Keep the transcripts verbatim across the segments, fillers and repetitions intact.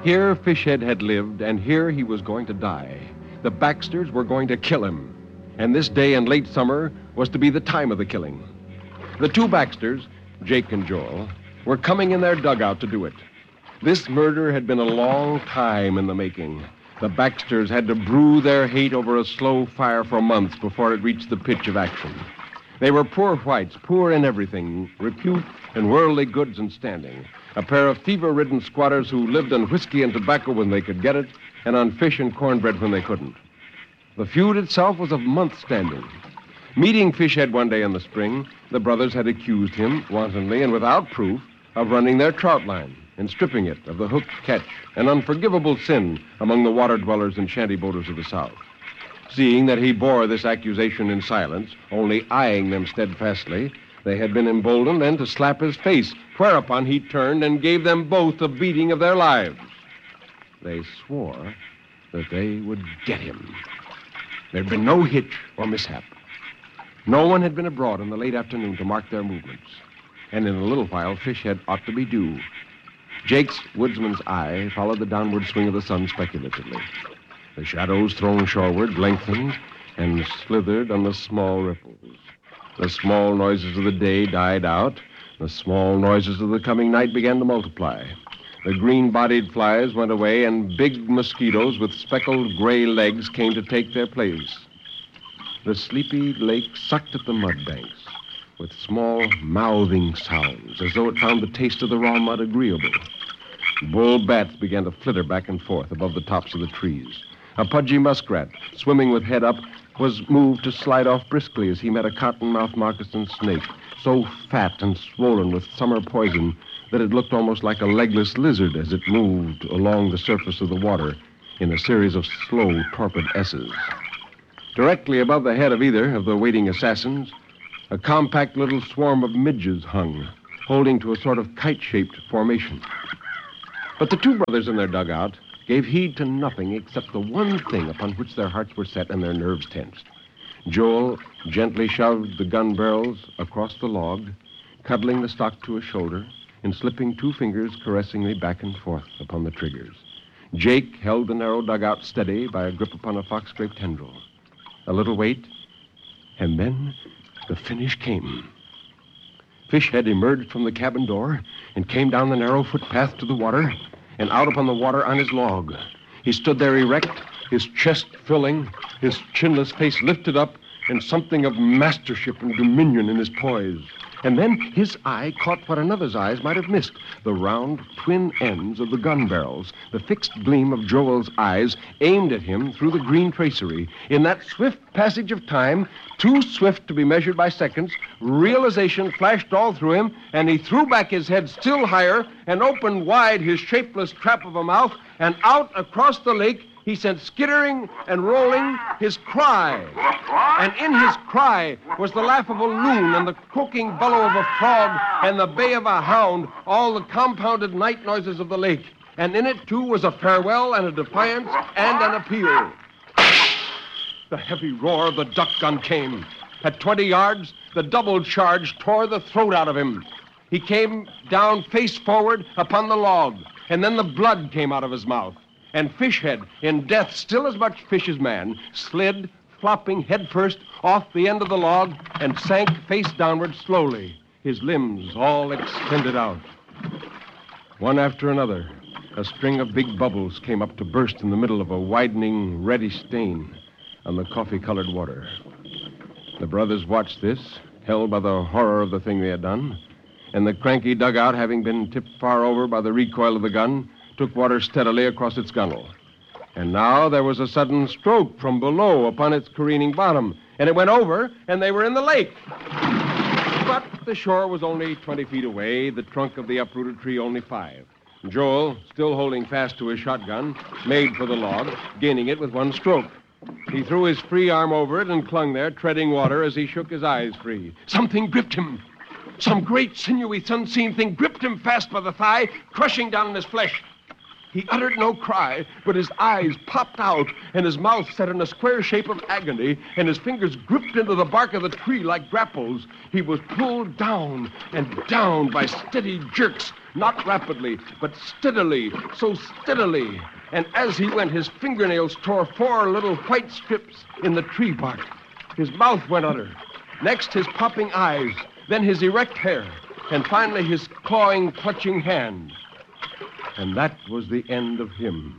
Here Fishhead had lived, and here he was going to die. The Baxters were going to kill him. And this day in late summer was to be the time of the killing. The two Baxters, Jake and Joel, were coming in their dugout to do it. This murder had been a long time in the making. The Baxters had to brew their hate over a slow fire for months before it reached the pitch of action. They were poor whites, poor in everything, repute and worldly goods and standing. A pair of fever-ridden squatters who lived on whiskey and tobacco when they could get it, and on fish and cornbread when they couldn't. The feud itself was of months standing. Meeting Fishhead one day in the spring, the brothers had accused him, wantonly and without proof, of running their trout line and stripping it of the hooked catch, an unforgivable sin among the water dwellers and shanty boaters of the South. Seeing that he bore this accusation in silence, only eyeing them steadfastly, they had been emboldened then to slap his face, whereupon he turned and gave them both a beating of their lives. They swore that they would get him. There'd been no hitch or mishap. No one had been abroad in the late afternoon to mark their movements. And in a little while, Fishhead ought to be due. Jake's woodsman's eye followed the downward swing of the sun speculatively. The shadows thrown shoreward lengthened and slithered on the small ripples. The small noises of the day died out. The small noises of the coming night began to multiply. The green-bodied flies went away, and big mosquitoes with speckled gray legs came to take their place. The sleepy lake sucked at the mud banks with small mouthing sounds, as though it found the taste of the raw mud agreeable. Bull bats began to flitter back and forth above the tops of the trees. A pudgy muskrat, swimming with head up, was moved to slide off briskly as he met a cottonmouth moccasin snake, so fat and swollen with summer poison that it looked almost like a legless lizard as it moved along the surface of the water in a series of slow, torpid S's. Directly above the head of either of the waiting assassins, a compact little swarm of midges hung, holding to a sort of kite-shaped formation. But the two brothers in their dugout gave heed to nothing except the one thing upon which their hearts were set and their nerves tensed. Joel gently shoved the gun barrels across the log, cuddling the stock to his shoulder and slipping two fingers caressingly back and forth upon the triggers. Jake held the narrow dugout steady by a grip upon a fox-grape tendril. A little wait, and then the finish came. Fishhead emerged from the cabin door and came down the narrow footpath to the water and out upon the water on his log. He stood there erect, his chest filling, his chinless face lifted up, and something of mastership and dominion in his poise. And then his eye caught what another's eyes might have missed, the round twin ends of the gun barrels, the fixed gleam of Joel's eyes aimed at him through the green tracery. In that swift passage of time, too swift to be measured by seconds, realization flashed all through him, and he threw back his head still higher and opened wide his shapeless trap of a mouth, and out across the lake he sent skittering and rolling his cry. And in his cry was the laugh of a loon and the croaking bellow of a frog and the bay of a hound, all the compounded night noises of the lake. And in it, too, was a farewell and a defiance and an appeal. The heavy roar of the duck gun came. At twenty yards, the double charge tore the throat out of him. He came down face forward upon the log, and then the blood came out of his mouth. And Fishhead, in death still as much fish as man, slid, flopping headfirst off the end of the log and sank face downward slowly, his limbs all extended out. One after another, a string of big bubbles came up to burst in the middle of a widening, reddish stain on the coffee-colored water. The brothers watched this, held by the horror of the thing they had done, and the cranky dugout, having been tipped far over by the recoil of the gun, took water steadily across its gunwale. And now there was a sudden stroke from below upon its careening bottom, and it went over, and they were in the lake. But the shore was only twenty feet away, the trunk of the uprooted tree only five. Joel, still holding fast to his shotgun, made for the log, gaining it with one stroke. He threw his free arm over it and clung there, treading water as he shook his eyes free. Something gripped him. Some great, sinewy, unseen thing gripped him fast by the thigh, crushing down in his flesh. He uttered no cry, but his eyes popped out, and his mouth set in a square shape of agony, and his fingers gripped into the bark of the tree like grapples. He was pulled down and down by steady jerks, not rapidly, but steadily, so steadily. And as he went, his fingernails tore four little white strips in the tree bark. His mouth went under. Next, his popping eyes, then his erect hair, and finally his clawing, clutching hand. And that was the end of him.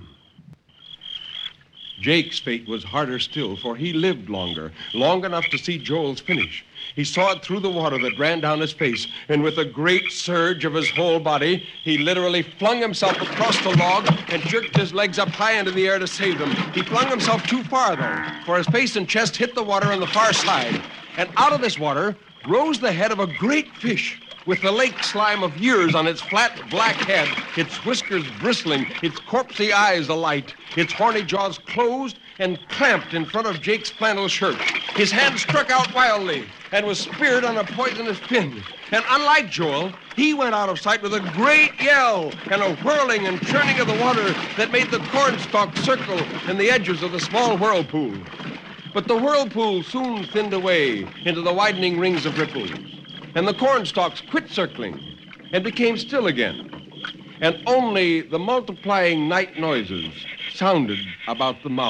Jake's fate was harder still, for he lived longer, long enough to see Joel's finish. He saw it through the water that ran down his face, and with a great surge of his whole body, he literally flung himself across the log and jerked his legs up high into the air to save them. He flung himself too far, though, for his face and chest hit the water on the far side. And out of this water rose the head of a great fish, with the lake slime of years on its flat black head, its whiskers bristling, its corpsey eyes alight, its horny jaws closed and clamped in front of Jake's flannel shirt. His hand struck out wildly and was speared on a poisonous fin. And unlike Joel, he went out of sight with a great yell and a whirling and churning of the water that made the cornstalk circle in the edges of the small whirlpool. But the whirlpool soon thinned away into the widening rings of ripples, and the cornstalks quit circling and became still again. And only the multiplying night noises sounded about the mouth.